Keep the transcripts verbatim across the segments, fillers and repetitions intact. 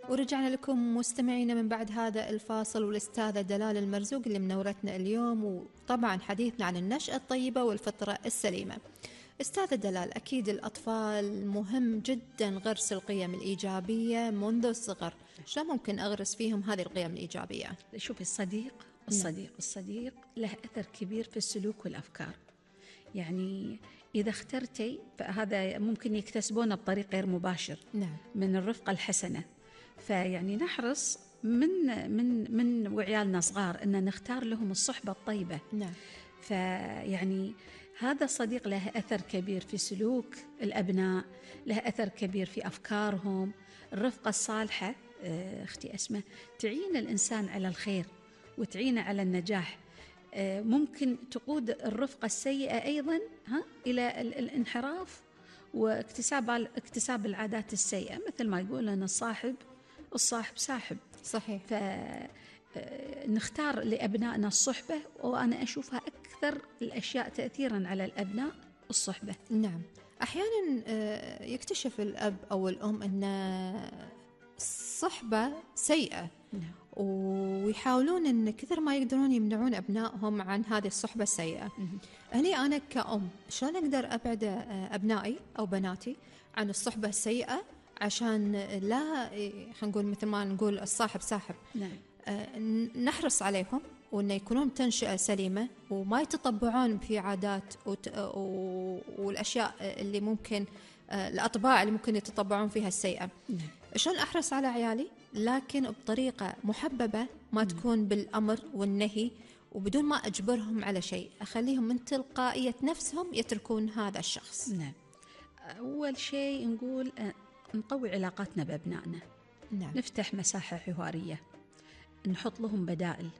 ورجعنا لكم مستمعينا من بعد هذا الفاصل، والأستاذة دلال المرزوق اللي منورتنا اليوم، وطبعا حديثنا عن النشأة الطيبة والفطرة السليمة. أستاذة دلال، أكيد الأطفال مهم جدا غرس القيم الإيجابية منذ الصغر، شو ممكن أغرس فيهم هذه القيم الإيجابية؟ شوفي، الصديق الصديق الصديق له أثر كبير في السلوك والأفكار. يعني إذا اخترتي، فهذا ممكن يكتسبونه بطريق غير مباشر. نعم. من الرفقة الحسنة. فيعني نحرص من من من وعيالنا صغار أن نختار لهم الصحبة الطيبة. نعم. فيعني هذا الصديق له أثر كبير في سلوك الأبناء، له أثر كبير في أفكارهم. الرفقة الصالحة أختي أسماء تعين الإنسان على الخير وتعينه على النجاح. ممكن تقود الرفقة السيئة أيضا ها إلى الانحراف واكتساب اكتساب العادات السيئة، مثل ما يقول أن الصاحب الصاحب ساحب. صحيح. فنختار لأبنائنا الصحبة، وأنا أشوفها أكثر الأشياء تأثيرا على الأبناء الصحبة. نعم. أحيانا يكتشف الأب أو الأم أن الصحبة سيئة. نعم. ويحاولون أن كثر ما يقدرون يمنعون أبنائهم عن هذه الصحبة السيئة. هني أنا كأم شلون أقدر أبعد أبنائي أو بناتي عن الصحبة السيئة عشان لا خلينا نقول مثل ما نقول الصاحب ساحب؟ نعم. نحرص عليهم وأن يكونون تنشئة سليمة وما يتطبعون في عادات والأشياء اللي ممكن الأطباع اللي ممكن يتطبعون فيها السيئة. نعم. شلون أحرص على عيالي لكن بطريقة محببة، ما تكون بالأمر والنهي وبدون ما أجبرهم على شيء، أخليهم من تلقائية نفسهم يتركون هذا الشخص. نعم. أول شيء نقول نقوي علاقاتنا بأبنائنا. نعم. نفتح مساحة حوارية، نحط لهم بدائل،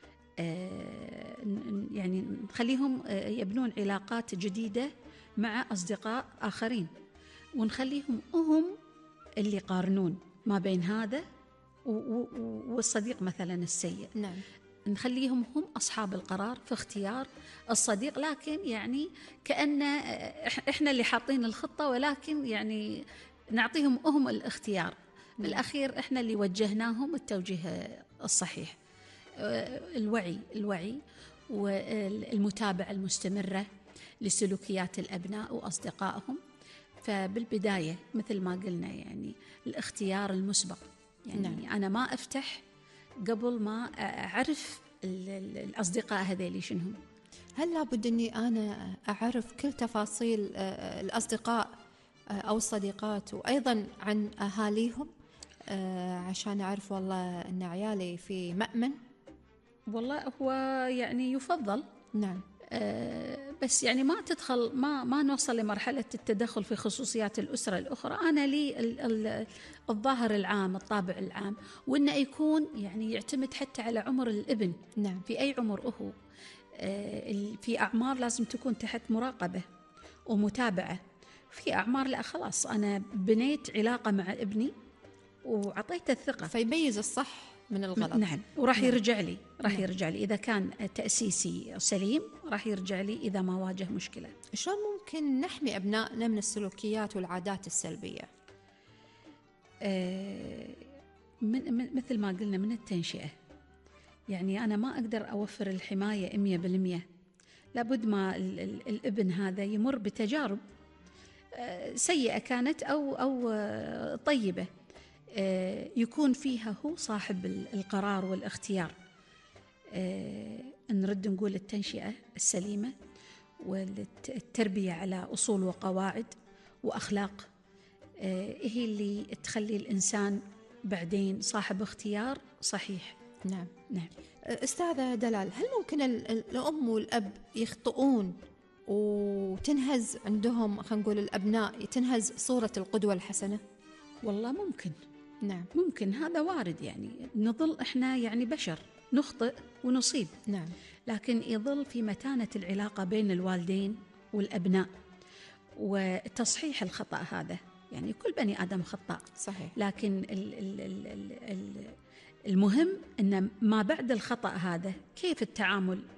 يعني نخليهم يبنون علاقات جديدة مع أصدقاء آخرين، ونخليهم هم اللي يقارنون ما بين هذا والصديق مثلا السيء. نعم. نخليهم هم أصحاب القرار في اختيار الصديق، لكن يعني كأن إحنا اللي حاطين الخطة، ولكن يعني نعطيهم هم الاختيار. بالأخير إحنا اللي وجهناهم التوجيه الصحيح. الوعي الوعي والمتابعة المستمرة لسلوكيات الأبناء وأصدقائهم. فبالبداية مثل ما قلنا يعني الاختيار المسبق، يعني نعم. أنا ما أفتح قبل ما أعرف الأصدقاء هذيلي شنهم. هل لابد أني أنا أعرف كل تفاصيل الأصدقاء أو الصديقات وأيضا عن أهاليهم عشان أعرف والله أن عيالي في مأمن؟ والله هو يعني يفضل. نعم. أه بس يعني ما تدخل ما ما نوصل لمرحلة التدخل في خصوصيات الأسرة الأخرى. أنا لي ال ال الظاهر العام، الطابع العام، وإنه يكون يعني يعتمد حتى على عمر الابن. نعم. في أي عمر هو، أه في أعمار لازم تكون تحت مراقبة ومتابعة. في أعمار لا، خلاص أنا بنيت علاقة مع ابني وعطيته الثقة، فيميز الصح من الغلط. نعم. وراح نعم. يرجع لي راح نعم. يرجع لي إذا كان تأسيسي سليم، راح يرجع لي إذا ما واجه مشكلة. شلون ممكن نحمي أبنائنا من السلوكيات والعادات السلبية؟ آه من, من مثل ما قلنا من التنشئة. يعني أنا ما أقدر أوفر الحماية مية بالمية، لابد ما ال ال الابن هذا يمر بتجارب آه سيئة كانت أو, أو آه طيبة، يكون فيها هو صاحب القرار والاختيار. نرد نقول التنشئة السليمة والتربية على أصول وقواعد وأخلاق هي اللي تخلي الإنسان بعدين صاحب اختيار صحيح. نعم. نعم. أستاذة دلال، هل ممكن الأم والأب يخطئون وتنهز عندهم، خلينا نقول الأبناء تنهز صورة القدوة الحسنة؟ والله ممكن. نعم. ممكن، هذا وارد. يعني نظل إحنا يعني بشر نخطئ ونصيب. نعم. لكن يظل في متانة العلاقة بين الوالدين والأبناء وتصحيح الخطأ هذا. يعني كل بني آدم خطأ. صحيح. لكن المهم أن ما بعد الخطأ هذا كيف التعامل